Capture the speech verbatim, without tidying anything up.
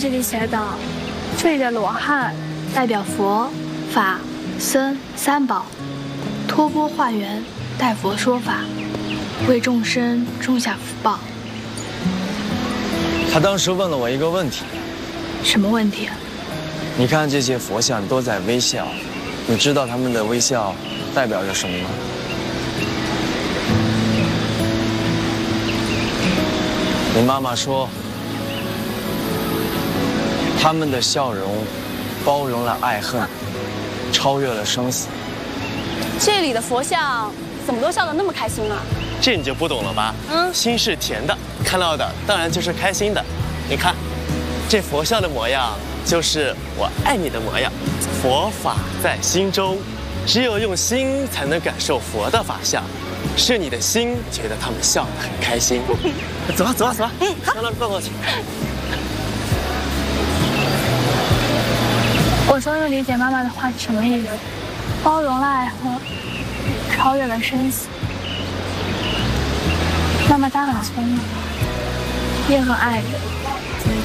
这里写道，这里的罗汉代表佛、法、僧三宝，托钵化缘，代佛说法，为众生种下福报。 他当时问了我一个问题。 什么问题？ 你看这些佛像都在微笑，你知道他们的微笑代表着什么吗？你妈妈说，他们的笑容包容了爱恨，超越了生死。 这里的佛像怎么都笑得那么开心啊？ 这你就不懂了吧？嗯，心是甜的，看到的当然就是开心的。你看，这佛像的模样就是我爱你的模样。佛法在心中，只有用心才能感受佛的法相。是你的心觉得他们笑得很开心。走啊走啊走啊！嗯，好，让他抱过去。 我终于理解妈妈的话是什么意思，包容了爱恨，超越了生死。妈妈她很聪明，也很爱人。